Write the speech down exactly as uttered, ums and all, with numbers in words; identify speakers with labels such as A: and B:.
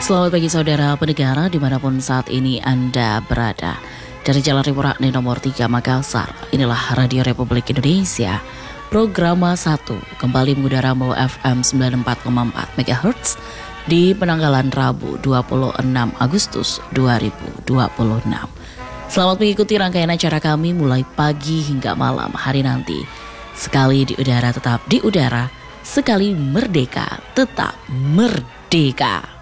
A: Selamat pagi saudara pendengar dimanapun saat ini Anda berada. Dari Jalan Ribu Rakni nomor tiga Makassar, inilah Radio Republik Indonesia. Program satu kembali mengudara melalui F M sembilan puluh empat koma empat MHz di penanggalan Rabu dua puluh enam Agustus dua ribu dua puluh enam. Selamat mengikuti rangkaian acara kami mulai pagi hingga malam hari nanti. Sekali di udara tetap di udara, sekali merdeka tetap merdeka.